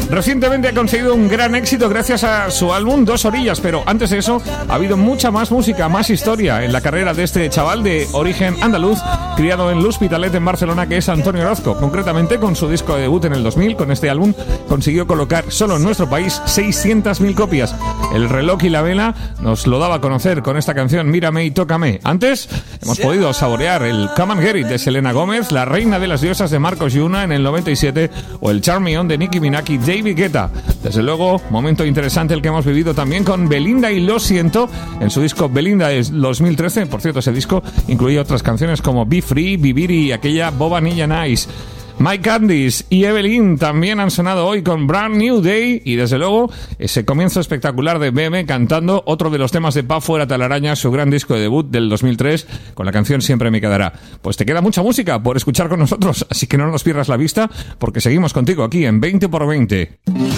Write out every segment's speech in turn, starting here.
Recientemente ha conseguido un gran éxito gracias a su álbum Dos Orillas, pero antes de eso ha habido mucha más música, más historia en la carrera de este chaval de origen andaluz, criado en l'Hospitalet en Barcelona, que es Antonio Orozco. Concretamente, con su disco de debut en el 2000, con este álbum consiguió colocar solo en nuestro país 600.000 copias. El Reloj y la Vela nos lo daba a conocer con esta canción Mírame y Tócame. Antes hemos podido saborear el Come and Get It de Selena Gómez, La Reina de las Diosas de Marcos Yuna en el 97 o el Charm Me On de Nicki Minaj y David Guetta. Desde luego, momento interesante el que hemos vivido también con Belinda y Lo Siento en su disco Belinda es 2013. Por cierto, ese disco incluía otras canciones como Be Free, Vivir y aquella Boba Nilla Nice. Mike Candice y Evelyn también han sonado hoy con Brand New Day y desde luego ese comienzo espectacular de BM cantando otro de los temas de Pa' Fuera Telaraña, su gran disco de debut del 2003 con la canción Siempre me quedará. Pues te queda mucha música por escuchar con nosotros, así que no nos pierdas la vista porque seguimos contigo aquí en 20x20.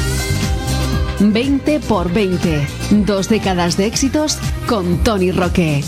20x20, 2 décadas de éxitos con Tony Roque.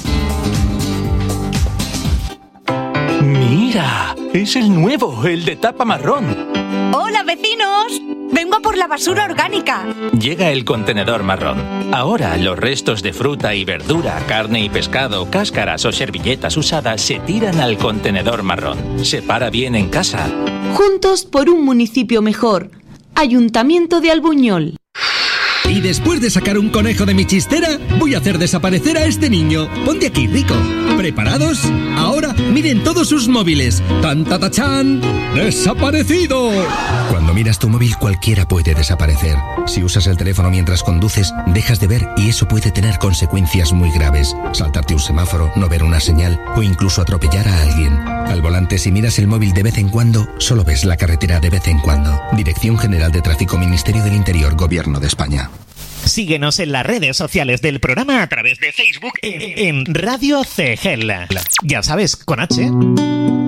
¡Mira! ¡Es el nuevo, el de tapa marrón! ¡Hola, vecinos! ¡Vengo a por la basura orgánica! Llega el contenedor marrón. Ahora los restos de fruta y verdura, carne y pescado, cáscaras o servilletas usadas se tiran al contenedor marrón. Separa bien en casa. Juntos por un municipio mejor. Ayuntamiento de Albuñol. Y después de sacar un conejo de mi chistera, voy a hacer desaparecer a este niño. Ponte aquí, Rico. ¿Preparados? Ahora miren todos sus móviles. ¡Tan, ta, ta, chan! ¡Desaparecido! Cuando miras tu móvil, cualquiera puede desaparecer. Si usas el teléfono mientras conduces, dejas de ver y eso puede tener consecuencias muy graves. Saltarte un semáforo, no ver una señal o incluso atropellar a alguien. Al volante, si miras el móvil de vez en cuando, solo ves la carretera de vez en cuando. Dirección General de Tráfico, Ministerio del Interior, Gobierno de España. Síguenos en las redes sociales del programa a través de Facebook en Radio CGEL. Ya sabes, con H.